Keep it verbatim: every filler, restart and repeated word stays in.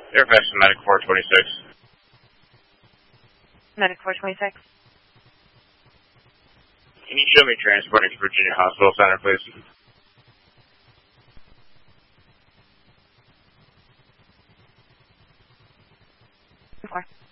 Fairfax to Medic four twenty-six. Medic four twenty-six. Can you show me transporting to Virginia Hospital Center, please? Four.